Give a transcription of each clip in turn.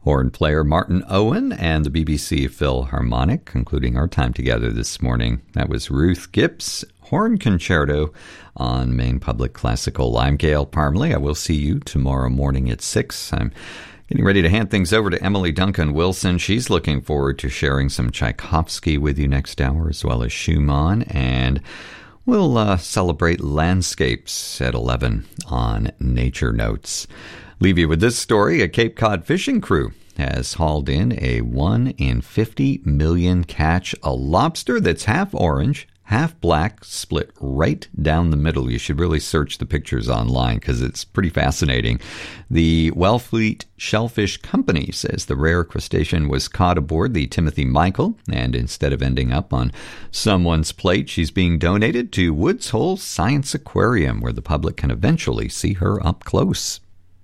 Horn player Martin Owen and the BBC Philharmonic, concluding our time together this morning. That was Ruth Gibbs' Horn Concerto on Maine Public Classical. I'm Gail Parmley. I will see you tomorrow morning at 6. I'm getting ready to hand things over to Emily Duncan Wilson. She's looking forward to sharing some Tchaikovsky with you next hour, as well as Schumann, and we'll celebrate landscapes at 11 on Nature Notes. Leave you with this story. A Cape Cod fishing crew has hauled in a 1 in 50 million catch, a lobster that's half orange, half black, split right down the middle. You should really search the pictures online because it's pretty fascinating. The Wellfleet Shellfish Company says the rare crustacean was caught aboard the Timothy Michael, and instead of ending up on someone's plate, she's being donated to Woods Hole Science Aquarium, where the public can eventually see her up close.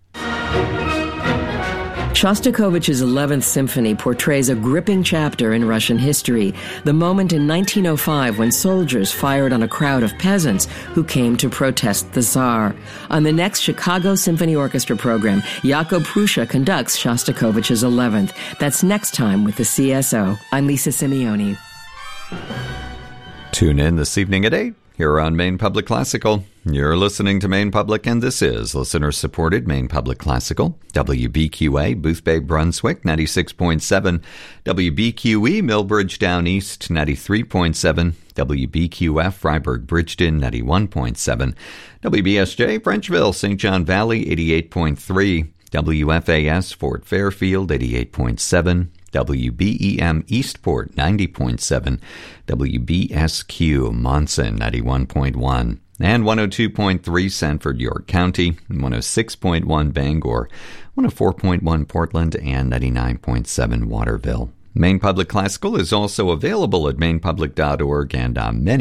Shostakovich's 11th Symphony portrays a gripping chapter in Russian history, the moment in 1905 when soldiers fired on a crowd of peasants who came to protest the Tsar. On the next Chicago Symphony Orchestra program, Jakub Prussia conducts Shostakovich's 11th. That's next time with the CSO. I'm Lisa Simeone. Tune in this evening at 8 here on Maine Public Classical. You're listening to Maine Public, and this is listener-supported Maine Public Classical. WBQA, Boothbay, Brunswick, 96.7. WBQE, Millbridge Down East, 93.7. WBQF, Freiburg, Bridgeton, 91.7. WBSJ, Frenchville, St. John Valley, 88.3. WFAS, Fort Fairfield, 88.7. WBEM Eastport, 90.7, WBSQ Monson, 91.1, and 102.3 Sanford, York County, 106.1 Bangor, 104.1 Portland, and 99.7 Waterville. Maine Public Classical is also available at mainepublic.org and on many